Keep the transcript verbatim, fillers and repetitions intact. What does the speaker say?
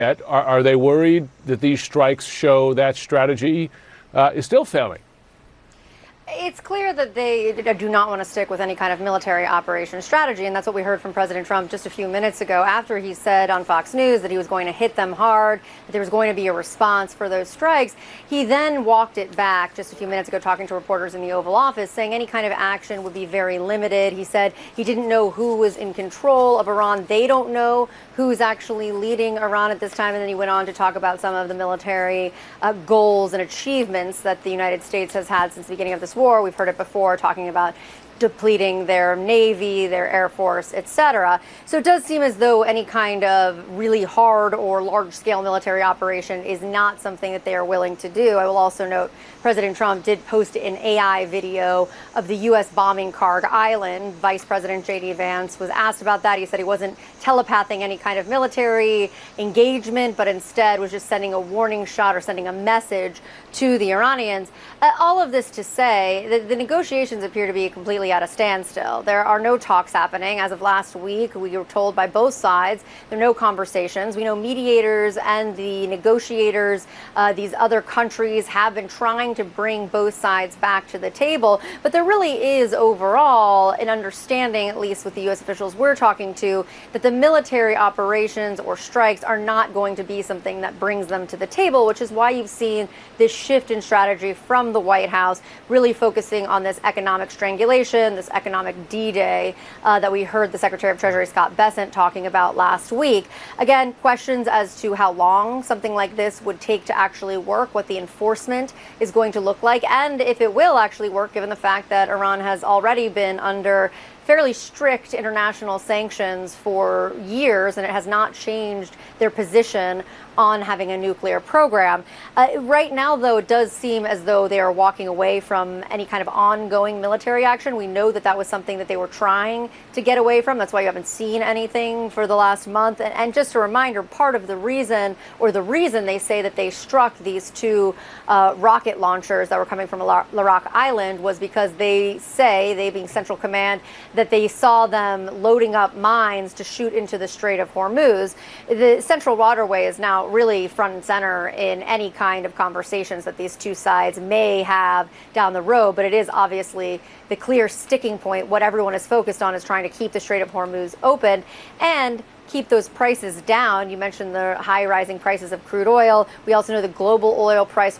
Are, are they worried that these strikes show that strategy uh, is still failing? It's clear that they do not want to stick with any kind of military operation strategy, and that's what we heard from President Trump just a few minutes ago after he said on Fox News that he was going to hit them hard, that there was going to be a response for those strikes. He then walked it back just a few minutes ago, talking to reporters in the Oval Office, saying any kind of action would be very limited. He said he didn't know who was in control of Iran. They don't know who's actually leading Iran at this time. And then he went on to talk about some of the military uh, goals and achievements that the United States has had since the beginning of this war. We've heard it before, talking about depleting their Navy, their Air Force, et cetera. So it does seem as though any kind of really hard or large-scale military operation is not something that they are willing to do. I will also note President Trump did post an A I video of the U S bombing Kharg Island. Vice President J D Vance was asked about that. He said he wasn't telepathing any kind of military engagement, but instead was just sending a warning shot or sending a message to the Iranians. Uh, all of this to say that the negotiations appear to be completely at a standstill. There are no talks happening. As of last week, we were told by both sides there are no conversations. We know mediators and the negotiators, uh, these other countries, have been trying to bring both sides back to the table. But there really is overall an understanding, at least with the U S officials we're talking to, that the military operations or strikes are not going to be something that brings them to the table, which is why you've seen this shift in strategy from the White House, really focusing on this economic strangulation, this economic D-Day uh, that we heard the Secretary of Treasury Scott Bessent talking about last week. Again, questions as to how long something like this would take to actually work, what the enforcement is going to look like, and if it will actually work, given the fact that Iran has already been under fairly strict international sanctions for years, and it has not changed their position on having a nuclear program. Uh, right now, though, it does seem as though they are walking away from any kind of ongoing military action. We know that that was something that they were trying to get away from. That's why you haven't seen anything for the last month. And, and just a reminder, part of the reason, or the reason they say that they struck these two uh, rocket launchers that were coming from Larak Island was because they say, they being Central Command, that they saw them loading up mines to shoot into the Strait of Hormuz. The Central Waterway is now really front and center in any kind of conversations that these two sides may have down the road, but it is obviously the clear sticking point. What everyone is focused on is trying to keep the Strait of Hormuz open and keep those prices down. You mentioned the high rising prices of crude oil. We also know the global oil price